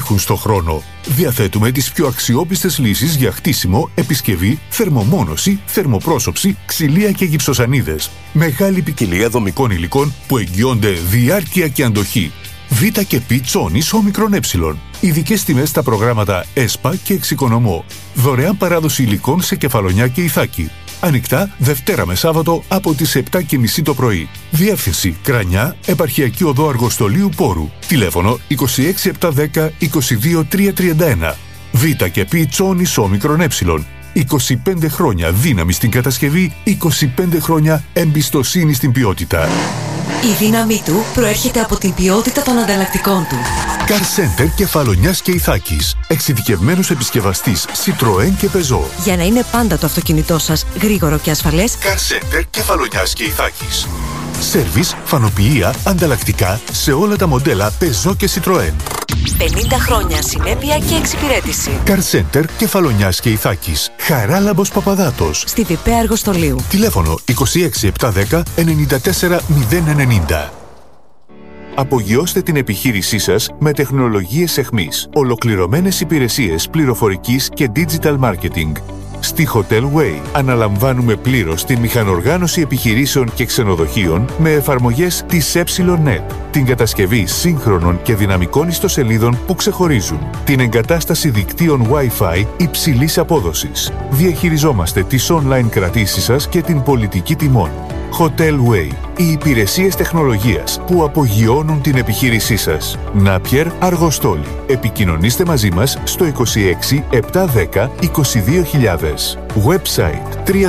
αντέχουν στο χρόνο. Διαθέτουμε τις πιο αξιόπιστες λύσεις για χτίσιμο, επισκευή, θερμομόνωση, θερμοπρόσωψη, ξυλία και γυψοσανίδες. Μεγάλη ποικιλία δομικών υλικών που εγγυώνται διάρκεια και αντοχή. Β και Π τσόνης όμικρον ε. Ειδικές τιμές στα προγράμματα ΕΣΠΑ και Εξοικονομώ. Δωρεάν παράδοση υλικών σε Κεφαλονιά και Ιθάκη. Ανοιχτά Δευτέρα με Σάββατο από τις 7:30 το πρωί. Διεύθυνση Κρανιά, Επαρχιακή Οδό Αργοστολίου Πόρου. Τηλέφωνο 26710 22331. Β και Π τσόνης όμικρον ε. 25 χρόνια δύναμη στην κατασκευή, 25 χρόνια εμπιστοσύνη στην ποιότητα. Η δύναμή του προέρχεται από την ποιότητα των ανταλλακτικών του. Car Center Κεφαλονιάς και Ιθάκης. Εξειδικευμένος επισκευαστής Citroën και Peugeot. Για να είναι πάντα το αυτοκίνητό σας γρήγορο και ασφαλές. Car Center Κεφαλονιάς και Ιθάκης. Σέρβις, φανοποιεία, ανταλλακτικά σε όλα τα μοντέλα Peugeot και Citroën. 50 χρόνια συνέπεια και εξυπηρέτηση. Car Center Κεφαλονιάς και Ιθάκης. Χαράλαμπος Παπαδάτος. Στη ΒΠ Αργοστολίου. Τηλέφωνο 26710 94 090. Απογειώστε την επιχείρησή σας με τεχνολογίες εχμής. Ολοκληρωμένες υπηρεσίες πληροφορικής και digital marketing. Στη Hotel Way αναλαμβάνουμε πλήρως την μηχανοργάνωση επιχειρήσεων και ξενοδοχείων με εφαρμογές της ΕΝΕΤ, την κατασκευή σύγχρονων και δυναμικών ιστοσελίδων που ξεχωρίζουν, την εγκατάσταση δικτύων Wi-Fi υψηλής απόδοσης. Διαχειριζόμαστε τις online κρατήσεις σας και την πολιτική τιμών. Hotel Way. Οι υπηρεσίες τεχνολογίας που απογειώνουν την επιχείρησή σας. Νάπιερ Αργοστόλη. Επικοινωνήστε μαζί μας στο 26 710 22000. Website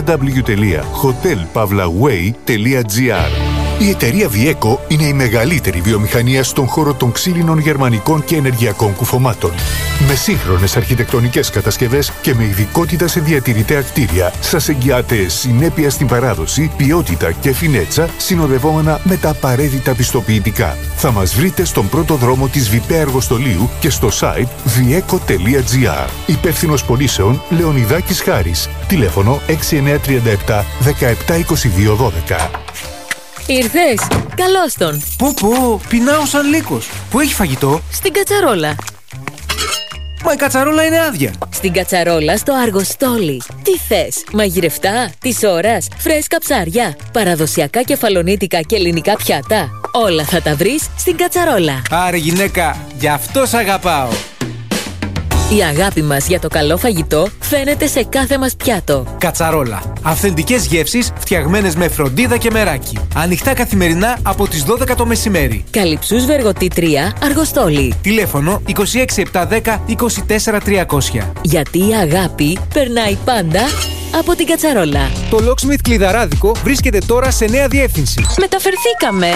www.hotelpavlaway.gr. Η εταιρεία Vieco είναι η μεγαλύτερη βιομηχανία στον χώρο των ξύλινων γερμανικών και ενεργειακών κουφωμάτων. Με σύγχρονες αρχιτεκτονικές κατασκευές και με ειδικότητα σε διατηρητέα κτίρια, σας εγγυάται συνέπεια στην παράδοση, ποιότητα και φινέτσα, συνοδευόμενα με τα απαραίτητα πιστοποιητικά. Θα μας βρείτε στον πρώτο δρόμο της ΒΠ Αργοστολίου και στο site vieco.gr. Υπεύθυνος πωλήσεων Λεωνιδάκης Χάρης. Τηλέφωνο 6937 172212. Ήρθες! Καλώς τον! Πού, πεινάω σαν λύκος. Πού έχει φαγητό? Στην κατσαρόλα. Μα η κατσαρόλα είναι άδεια. Στην κατσαρόλα στο Αργοστόλι. Τι θες? Μαγειρευτά, της ώρας, φρέσκα ψάρια, παραδοσιακά κεφαλονίτικα και ελληνικά πιάτα. Όλα θα τα βρεις στην κατσαρόλα. Άρε γυναίκα, γι' αυτό σ' αγαπάω. Η αγάπη μας για το καλό φαγητό φαίνεται σε κάθε μας πιάτο. Κατσαρόλα. Αυθεντικές γεύσεις φτιαγμένες με φροντίδα και μεράκι. Ανοιχτά καθημερινά από τις 12 το μεσημέρι. Καλυψούς Βεργοτή 3, Αργοστόλι. Τηλέφωνο 26710 24300. Γιατί η αγάπη περνάει πάντα από την κατσαρόλα. Το Locksmith κλειδαράδικο βρίσκεται τώρα σε νέα διεύθυνση. Μεταφερθήκαμε.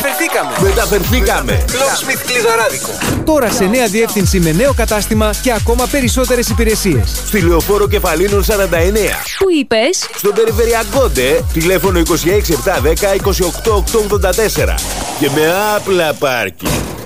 Locksmith κλειδαράδικο. Τώρα σε νέα διεύθυνση με νέο κατάστημα και ακόμα περισσότερες υπηρεσίες. Στη Λεωφόρο Κεφαλίνων 49. Πού είπες? Στον Περιφερειακόντε, τηλέφωνο 26710 28884. Και με άπλα πάρκινγκ.